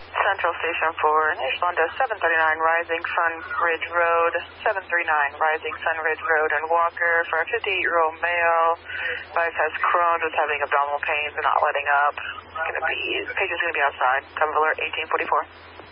Central Station for Ishbanda 739 Rising Sun Ridge Road, 739 Rising Sun Ridge Road in Walker for a 58-year-old male. Wife has Crohn's, is having abdominal pains and not letting up. Patient's going to be outside. Cover alert 1844.